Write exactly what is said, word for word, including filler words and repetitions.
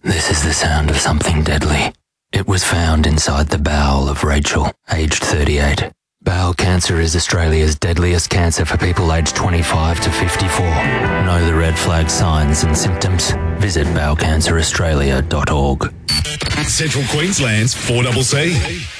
This is the sound of something deadly. It was found inside the bowel of Rachel, aged thirty-eight. Bowel cancer is Australia's deadliest cancer for people aged twenty-five to fifty-four. Know the red flag signs and symptoms? Visit bowel cancer australia dot org. Central Queensland's four C C.